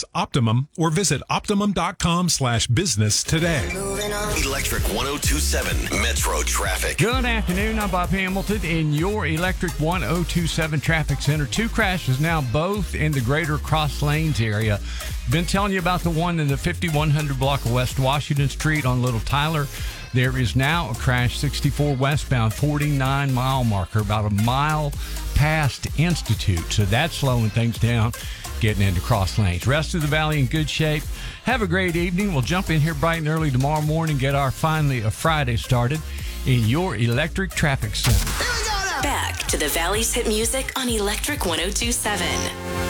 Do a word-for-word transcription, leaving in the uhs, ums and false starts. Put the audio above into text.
That's Optimum, or visit optimum.com slash business today. Electric one oh two seven Metro Traffic. Good afternoon. I'm Bob Hamilton in your Electric one oh two seven Traffic Center. Two crashes now, both in the greater Cross Lanes area. Been telling you about the one in the fifty-one hundred block of West Washington Street on Little Tyler. There is now a crash sixty-four westbound, forty-nine mile marker, about a mile past Institute. So that's slowing things down, getting into Cross Lanes. Rest of the valley in good shape. Have a great evening. We'll jump in here bright and early tomorrow morning, get our finally a Friday started in your Electric Traffic Center. Back to the Valley's hit music on Electric one oh two seven.